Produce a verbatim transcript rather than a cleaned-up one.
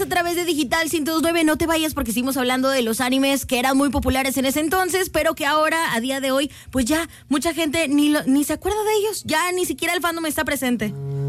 a través de Digital ciento dos punto nueve. No te vayas porque seguimos hablando de los animes que eran muy populares en ese entonces, pero que ahora, a día de hoy, pues ya mucha gente ni, lo, ni se acuerda de ellos. Ya ni siquiera el fandom está presente.